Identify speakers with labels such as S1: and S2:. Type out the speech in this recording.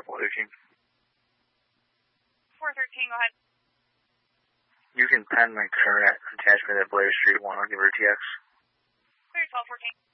S1: 413.
S2: 413, go ahead.
S1: You can pen my current attachment at Blair Street 1. I'll give her a TX.
S2: Clear 1214.